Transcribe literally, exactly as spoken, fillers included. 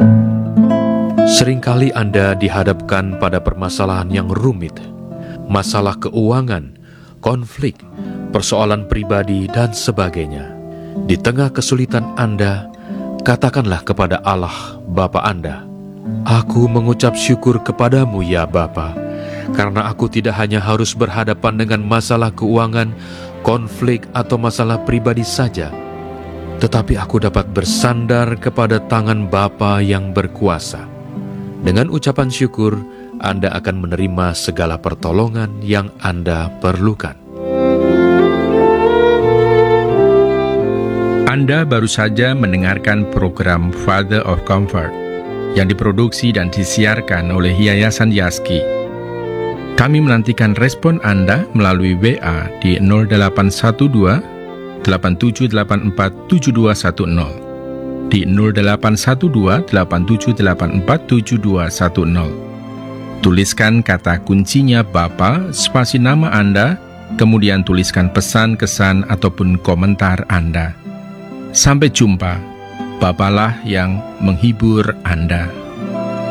Seringkali Anda dihadapkan pada permasalahan yang rumit, masalah keuangan, konflik, persoalan pribadi, dan sebagainya. Di tengah kesulitan Anda, katakanlah kepada Allah, Bapa Anda, "Aku mengucap syukur kepadamu ya Bapa, karena aku tidak hanya harus berhadapan dengan masalah keuangan, konflik, atau masalah pribadi saja, tetapi aku dapat bersandar kepada tangan Bapa yang berkuasa." Dengan ucapan syukur, Anda akan menerima segala pertolongan yang Anda perlukan. Anda baru saja mendengarkan program Father of Comfort yang diproduksi dan disiarkan oleh Yayasan Yaski. Kami menantikan respon Anda melalui W A di nol delapan satu dua, delapan tujuh delapan empat, tujuh dua satu nol, di nol delapan satu dua, delapan tujuh delapan empat, tujuh dua satu nol. Tuliskan kata kuncinya Bapa, spasi nama Anda, kemudian tuliskan pesan, kesan, ataupun komentar Anda. Sampai jumpa, Bapalah yang menghibur Anda.